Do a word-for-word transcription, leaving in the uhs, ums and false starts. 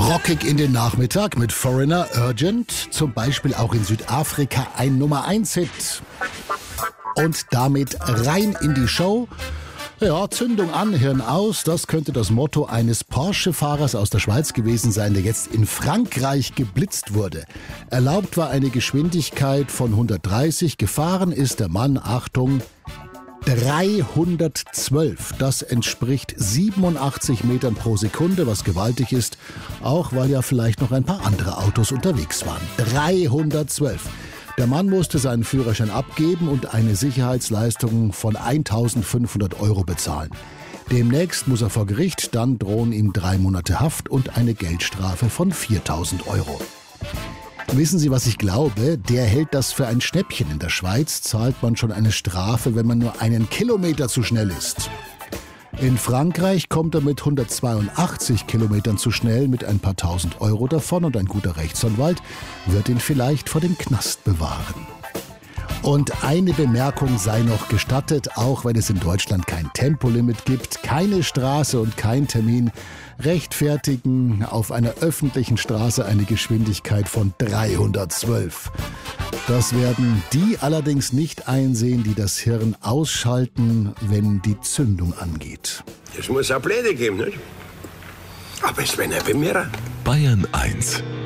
Rockig in den Nachmittag mit Foreigner, Urgent, zum Beispiel auch in Südafrika ein Nummer eins Hit. Und damit rein in die Show. Ja, Zündung an, Hirn aus, das könnte das Motto eines Porsche-Fahrers aus der Schweiz gewesen sein, der jetzt in Frankreich geblitzt wurde. Erlaubt war eine Geschwindigkeit von hundertdreißig, gefahren ist der Mann, Achtung, dreihundertzwölf. Das entspricht siebenundachtzig Metern pro Sekunde, was gewaltig ist, auch weil ja vielleicht noch ein paar andere Autos unterwegs waren. dreihundertzwölf. Der Mann musste seinen Führerschein abgeben und eine Sicherheitsleistung von eintausendfünfhundert Euro bezahlen. Demnächst muss er vor Gericht, dann drohen ihm drei Monate Haft und eine Geldstrafe von viertausend Euro. Wissen Sie, was ich glaube? Der hält das für ein Schnäppchen. In der Schweiz zahlt man schon eine Strafe, wenn man nur einen Kilometer zu schnell ist. In Frankreich kommt er mit hundertzweiundachtzig Kilometern zu schnell mit ein paar tausend Euro davon und ein guter Rechtsanwalt wird ihn vielleicht vor dem Knast bewahren. Und eine Bemerkung sei noch gestattet, auch wenn es in Deutschland kein Tempolimit gibt, keine Straße und kein Termin rechtfertigen auf einer öffentlichen Straße eine Geschwindigkeit von dreihundertzwölf. Das werden die allerdings nicht einsehen, die das Hirn ausschalten, wenn die Zündung angeht. Es muss auch Pläne geben, nicht? Aber es wäre nicht bei mir. Bayern eins